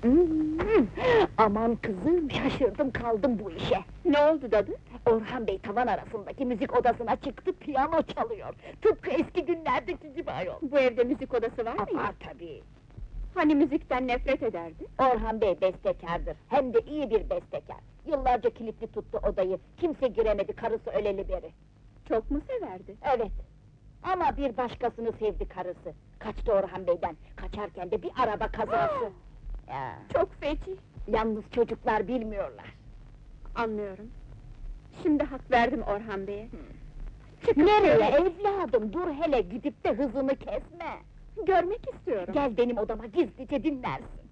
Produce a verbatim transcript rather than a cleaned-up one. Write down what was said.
Hmm, aman kızım, şaşırdım kaldım bu işe! Ne oldu dadı? Orhan Bey tavan arasındaki müzik odasına çıktı, piyano çalıyor! Tıpkı eski günlerdeki gibi ayol! Bu evde müzik odası var mı? Var tabii! Hani müzikten nefret ederdi? Orhan Bey bestekardır, hem de iyi bir bestekar! Yıllarca kilitli tuttu odayı, kimse giremedi karısı öleli beri! Çok mu severdi? Evet! Ama bir başkasını sevdi karısı! Kaçtı Orhan Bey'den, kaçarken de bir araba kazası! Ya, Çok feci! yalnız çocuklar bilmiyorlar! Anlıyorum. Şimdi hak verdim Orhan Bey'e. Çıkıp Nereye görmek- evladım, dur hele, gidip de hızını kesme! Görmek istiyorum. Gel benim odama, gizlice dinlersin!